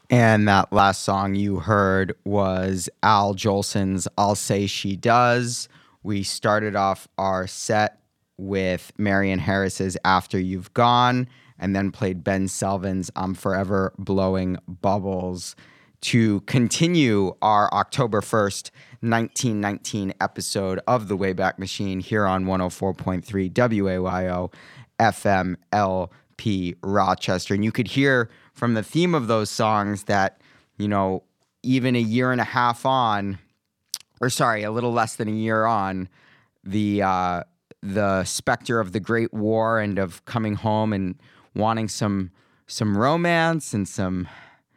And that last song you heard was Al Jolson's I'll Say She Does. We started off our set with Marian Harris's After You've Gone, and then played Ben Selvins' I'm Forever Blowing Bubbles to continue our October 1st, 1919 episode of The Wayback Machine here on 104.3 WAYO FM LP Rochester. And you could hear from the theme of those songs that, even a year and a half on, or sorry, a little less than a year on, the specter of the Great War and of coming home and wanting some romance and some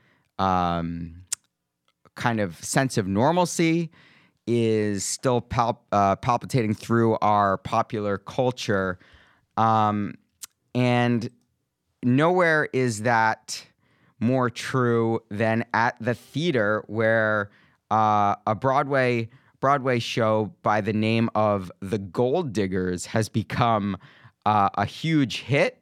kind of sense of normalcy is still palpitating through our popular culture. And nowhere is that more true than at the theater, where a Broadway show by the name of The Gold Diggers has become a huge hit.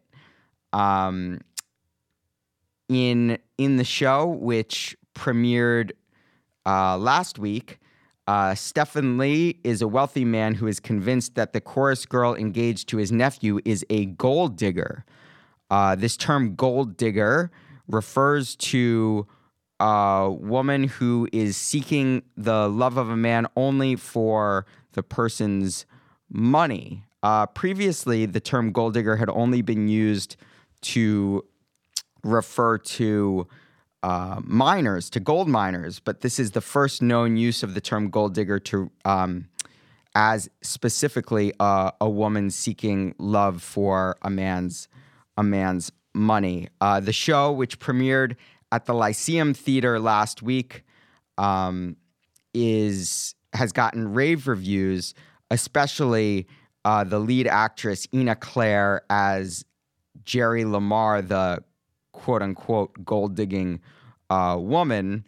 In the show, which premiered last week, Stephen Lee is a wealthy man who is convinced that the chorus girl engaged to his nephew is a gold digger. This term gold digger refers to a woman who is seeking the love of a man only for the person's money. Previously, the term gold digger had only been used to refer to miners, to gold miners, but this is the first known use of the term gold digger to as specifically a woman seeking love for a man's money. The show, which premiered at the Lyceum Theater last week, has gotten rave reviews, especially the lead actress Ina Claire as Jerry Lamar, the quote-unquote gold-digging woman.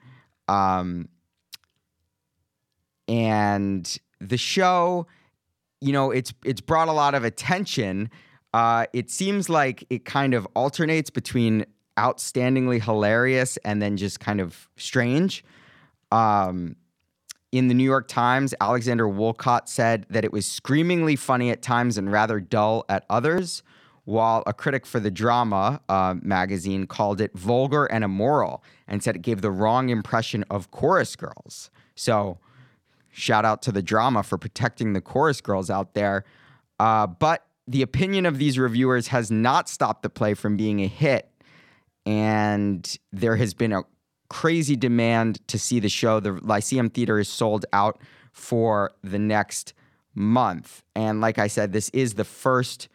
And the show, it's brought a lot of attention. It seems like it kind of alternates between outstandingly hilarious and then just kind of strange. In the New York Times, Alexander Woollcott said that it was screamingly funny at times and rather dull at others, while a critic for the Drama magazine called it vulgar and immoral and said it gave the wrong impression of chorus girls. So shout out to the Drama for protecting the chorus girls out there. But the opinion of these reviewers has not stopped the play from being a hit, and there has been a crazy demand to see the show. The Lyceum Theater is sold out for the next month. And like I said, this is the first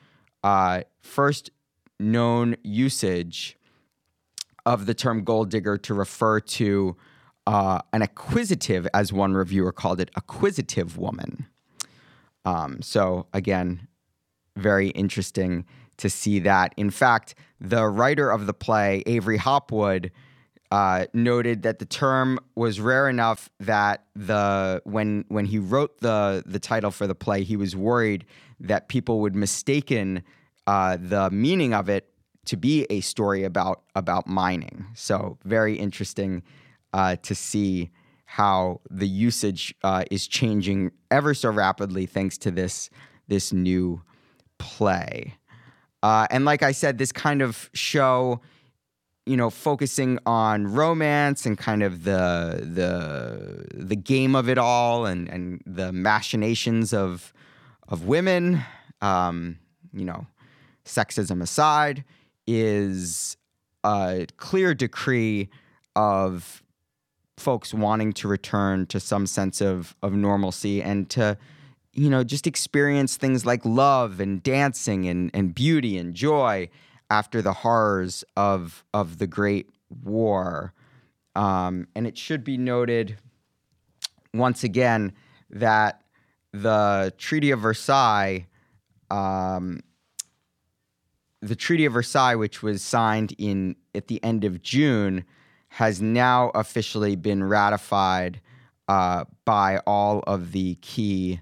known usage of the term gold digger to refer to an acquisitive, as one reviewer called it, acquisitive woman. So again, very interesting to see that. In fact, the writer of the play, Avery Hopwood, noted that the term was rare enough that when he wrote the title for the play, he was worried that people would mistaken the meaning of it to be a story about mining. So very interesting to see how the usage is changing ever so rapidly thanks to this new play. And like I said, this kind of show, focusing on romance and kind of the game of it all and the machinations of women, sexism aside, is a clear decree of folks wanting to return to some sense of normalcy and to, just experience things like love and dancing and beauty and joy after the horrors of the Great War. And it should be noted once again that the Treaty of Versailles, which was signed at the end of June, has now officially been ratified by all of the key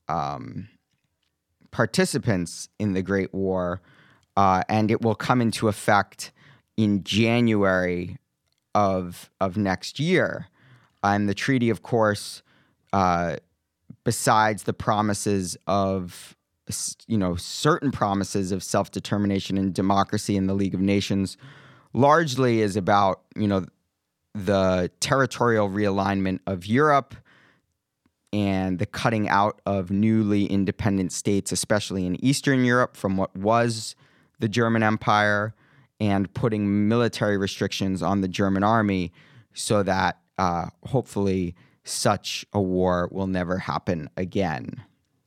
participants in the Great War, and it will come into effect in January of next year. And the treaty, of course, besides the promises of, certain promises of self-determination and democracy in the League of Nations, largely is about, the territorial realignment of Europe and the cutting out of newly independent states, especially in Eastern Europe, from what was the German Empire, and putting military restrictions on the German army so that hopefully such a war will never happen again.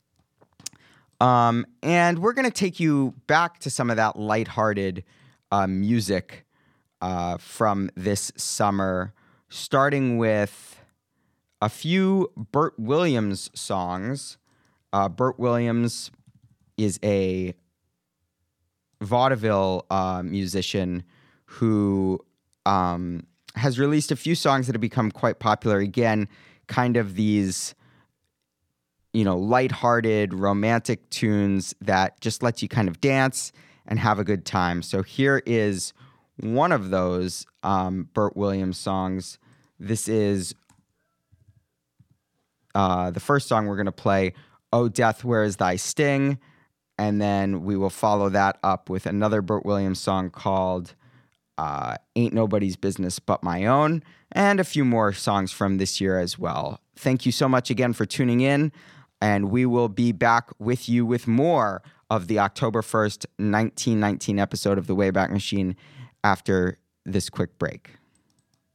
And we're going to take you back to some of that lighthearted music from this summer, starting with a few Bert Williams songs. Bert Williams is a vaudeville musician who has released a few songs that have become quite popular. Again, kind of these, lighthearted, romantic tunes that just lets you kind of dance and have a good time. So here is one of those Bert Williams songs. This is the first song we're going to play, "Oh Death, Where Is Thy Sting?" And then we will follow that up with another Bert Williams song called "Ain't Nobody's Business But My Own," and a few more songs from this year as well. Thank you so much again for tuning in, and we will be back with you with more of the October 1st, 1919 episode of The Wayback Machine after this quick break.